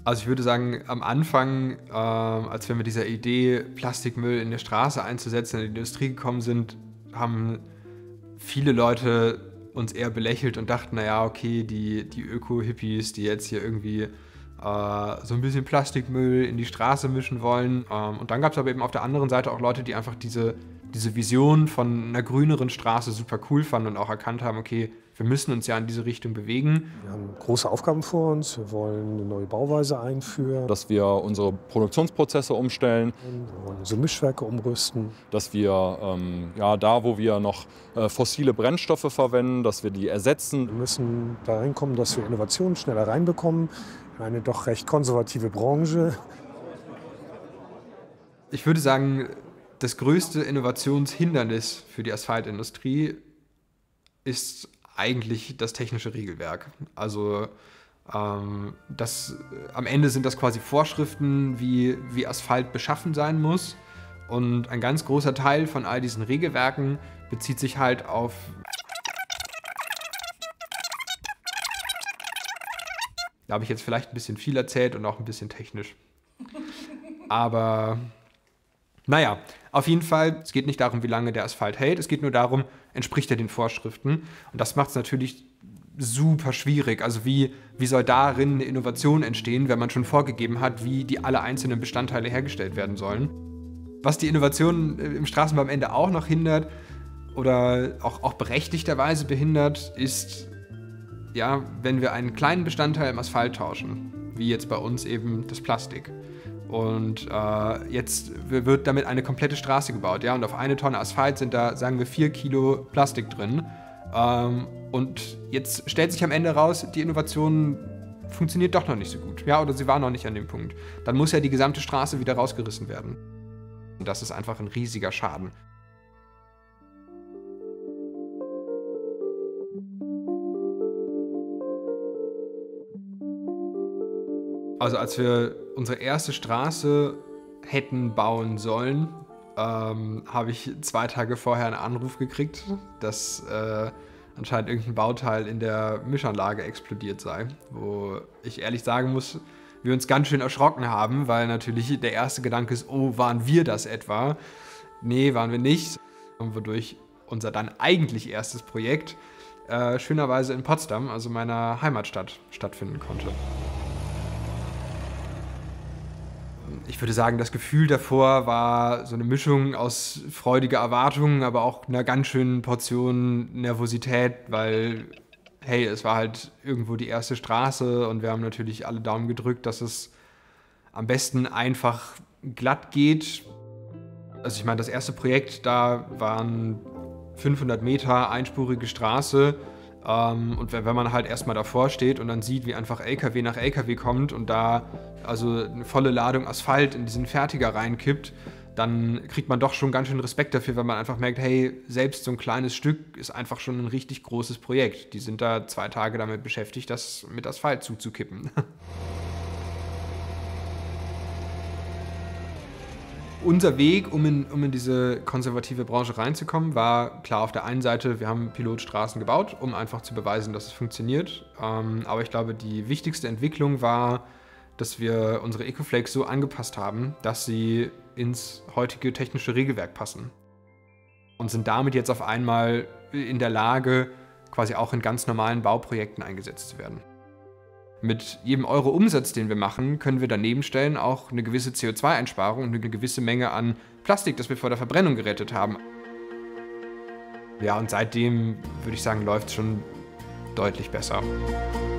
Also ich würde sagen, am Anfang, als wir mit dieser Idee, Plastikmüll in der Straße einzusetzen, in die Industrie gekommen sind, haben viele Leute uns eher belächelt und dachten, naja, okay, die Öko-Hippies, die jetzt hier irgendwie so ein bisschen Plastikmüll in die Straße mischen wollen. Und dann gab es aber eben auf der anderen Seite auch Leute, die einfach diese Vision von einer grüneren Straße super cool fanden und auch erkannt haben, okay, wir müssen uns ja in diese Richtung bewegen. Wir haben große Aufgaben vor uns. Wir wollen eine neue Bauweise einführen. Dass wir unsere Produktionsprozesse umstellen. Wir wollen unsere Mischwerke umrüsten. Dass wir da, wo wir noch fossile Brennstoffe verwenden, dass wir die ersetzen. Wir müssen dahin kommen, dass wir Innovationen schneller reinbekommen. Eine doch recht konservative Branche. Ich würde sagen, das größte Innovationshindernis für die Asphaltindustrie ist eigentlich das technische Regelwerk. Also am Ende sind das quasi Vorschriften, wie Asphalt beschaffen sein muss. Und ein ganz großer Teil von all diesen Regelwerken bezieht sich halt auf Da habe ich jetzt vielleicht ein bisschen viel erzählt und auch ein bisschen technisch. Aber naja, auf jeden Fall, es geht nicht darum, wie lange der Asphalt hält, es geht nur darum, entspricht er den Vorschriften. Und das macht es natürlich super schwierig. Also wie soll darin eine Innovation entstehen, wenn man schon vorgegeben hat, wie die alle einzelnen Bestandteile hergestellt werden sollen. Was die Innovation im Straßenbau am Ende auch noch hindert oder auch berechtigterweise behindert, ist, ja, wenn wir einen kleinen Bestandteil im Asphalt tauschen, wie jetzt bei uns eben das Plastik. Und jetzt wird damit eine komplette Straße gebaut, ja, und auf eine Tonne Asphalt sind da, sagen wir, 4 Kilo Plastik drin. Und jetzt stellt sich am Ende raus, die Innovation funktioniert doch noch nicht so gut, ja, oder sie war noch nicht an dem Punkt. Dann muss ja die gesamte Straße wieder rausgerissen werden. Und das ist einfach ein riesiger Schaden. Also als wir unsere erste Straße hätten bauen sollen, habe ich 2 Tage vorher einen Anruf gekriegt, dass anscheinend irgendein Bauteil in der Mischanlage explodiert sei. Wo ich ehrlich sagen muss, wir uns ganz schön erschrocken haben, weil natürlich der erste Gedanke ist, oh, waren wir das etwa? Nee, waren wir nicht. Und wodurch unser dann eigentlich erstes Projekt schönerweise in Potsdam, also meiner Heimatstadt, stattfinden konnte. Ich würde sagen, das Gefühl davor war so eine Mischung aus freudiger Erwartung, aber auch einer ganz schönen Portion Nervosität, weil, hey, es war halt irgendwo die erste Straße und wir haben natürlich alle Daumen gedrückt, dass es am besten einfach glatt geht. Also ich meine, das erste Projekt, da waren 500 Meter einspurige Straße. Und wenn man halt erstmal davor steht und dann sieht, wie einfach LKW nach LKW kommt und da also eine volle Ladung Asphalt in diesen Fertiger reinkippt, dann kriegt man doch schon ganz schön Respekt dafür, weil man einfach merkt, hey, selbst so ein kleines Stück ist einfach schon ein richtig großes Projekt. Die sind da 2 Tage damit beschäftigt, das mit Asphalt zuzukippen. Unser Weg, um in diese konservative Branche reinzukommen, war klar auf der einen Seite, wir haben Pilotstraßen gebaut, um einfach zu beweisen, dass es funktioniert. Aber ich glaube, die wichtigste Entwicklung war, dass wir unsere Ecoflakes so angepasst haben, dass sie ins heutige technische Regelwerk passen. Und sind damit jetzt auf einmal in der Lage, quasi auch in ganz normalen Bauprojekten eingesetzt zu werden. Mit jedem Euro Umsatz, den wir machen, können wir daneben stellen auch eine gewisse CO2-Einsparung und eine gewisse Menge an Plastik, das wir vor der Verbrennung gerettet haben. Ja, und seitdem, würde ich sagen, läuft es schon deutlich besser.